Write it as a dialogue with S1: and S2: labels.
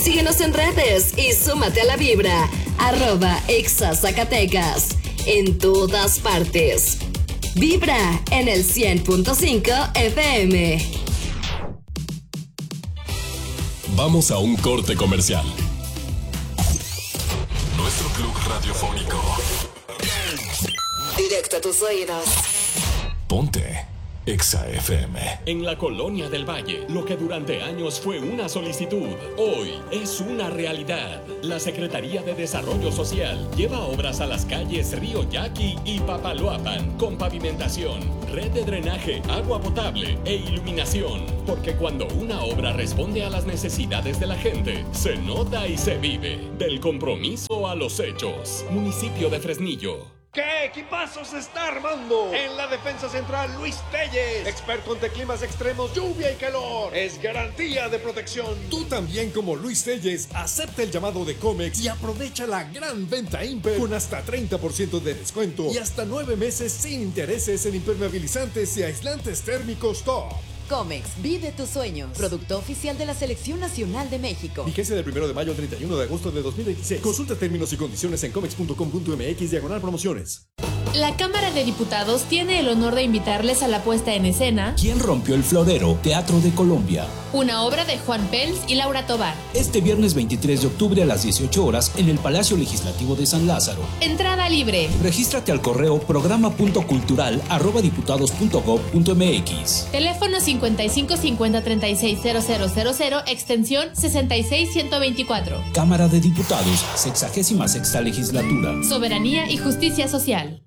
S1: Síguenos en redes y súmate a la vibra. @ExaZacatecas. En todas partes. Vibra en el 100.5 FM.
S2: Vamos a un corte comercial. Nuestro club radiofónico.
S1: Directo a tus oídos.
S2: Ponte Exa FM.
S3: En la Colonia del Valle, lo que durante años fue una solicitud, hoy es una realidad. La Secretaría de Desarrollo Social lleva obras a las calles Río Yaqui y Papaloapan, con pavimentación, red de drenaje, agua potable e iluminación. Porque cuando una obra responde a las necesidades de la gente, se nota y se vive. Del compromiso a los hechos. Municipio de Fresnillo.
S4: ¿Qué equipazo se está armando? En la defensa central, Luis Telles, experto ante climas extremos, lluvia y calor. Es garantía de protección.
S5: Tú también, como Luis Telles, acepta el llamado de Comex y aprovecha la gran venta Imper con hasta 30% de descuento y hasta 9 meses sin intereses en impermeabilizantes y aislantes térmicos top.
S6: Comex, vive tus sueños. Producto oficial de la Selección Nacional de México.
S5: Vigencia del 1 de mayo al 31 de agosto de 2026. Consulta términos y condiciones en comex.com.mx/promociones.
S7: La Cámara de Diputados tiene el honor de invitarles a la puesta en escena
S8: ¿Quién rompió el florero? Teatro de Colombia.
S7: Una obra de Juan Pels y Laura Tobar.
S8: Este viernes 23 de octubre a las 18 horas en el Palacio Legislativo de San Lázaro.
S7: Entrada libre.
S8: Regístrate al correo programa.cultural@diputados.gov.mx.
S7: Teléfono 55 50 36 0000, extensión 66124.
S8: Cámara de Diputados, 66ª Legislatura.
S7: Soberanía y Justicia Social.